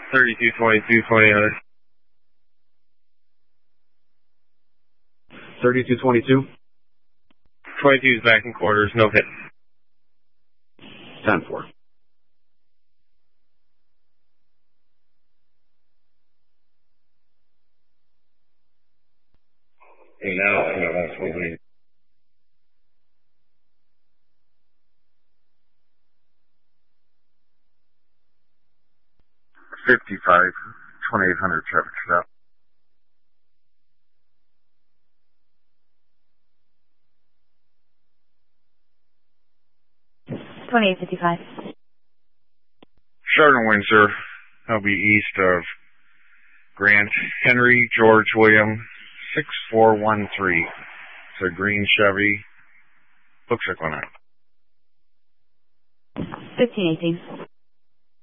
3222, 20 other. 3222. 22 is back in quarters, no hit. 10-4. Okay, now, that's what we... $55, 2800 traffic stop. $28.55. Chardon Windsor. That'll be east of Grant. Henry George William 6413. It's a green Chevy. Looks like one. 1518.